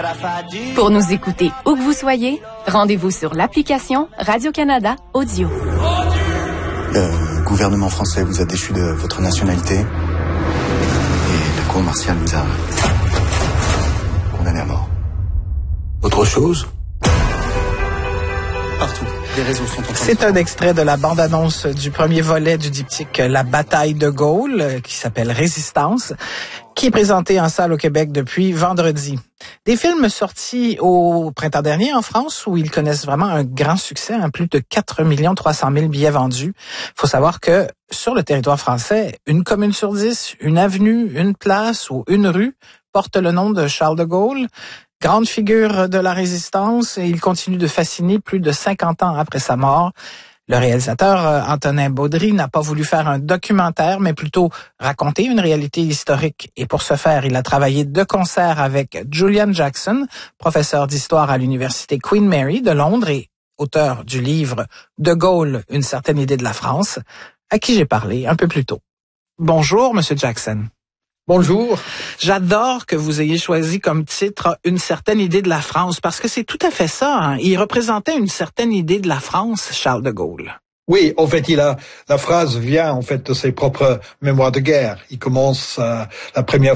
Pour nous écouter où que vous soyez, rendez-vous sur l'application Radio-Canada Audio. Le gouvernement français vous a déchu de votre nationalité et la cour martiale vous a condamné à mort. Autre chose ? Partout. Les réseaux sont en train C'est un extrait de la bande-annonce du premier volet du diptyque La bataille de Gaulle, qui s'appelle Résistance, qui est présenté en salle au Québec depuis vendredi. Des films sortis au printemps dernier en France où ils connaissent vraiment un grand succès, plus de 4 300 000 billets vendus. Il faut savoir que sur le territoire français, une commune sur 10, une avenue, une place ou une rue porte le nom de Charles de Gaulle. Grande figure de la résistance, et il continue de fasciner plus de 50 ans après sa mort. Le réalisateur Antonin Baudry n'a pas voulu faire un documentaire, mais plutôt raconter une réalité historique. Et pour ce faire, il a travaillé de concert avec Julian Jackson, professeur d'histoire à l'université Queen Mary de Londres et auteur du livre De Gaulle, une certaine idée de la France, à qui j'ai parlé un peu plus tôt. Bonjour, Monsieur Jackson. Bonjour. J'adore que vous ayez choisi comme titre Une certaine idée de la France, parce que c'est tout à fait ça. Hein? Il représentait une certaine idée de la France, Charles de Gaulle. Oui, en fait, la phrase vient en fait de ses propres mémoires de guerre. Il commence la première